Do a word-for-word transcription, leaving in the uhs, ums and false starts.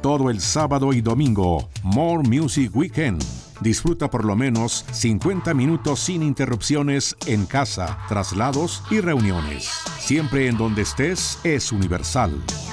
todo el sábado y domingo. More Music Weekend. Disfruta por lo menos cincuenta minutos sin interrupciones en casa, traslados y reuniones. Siempre en donde estés es Universal.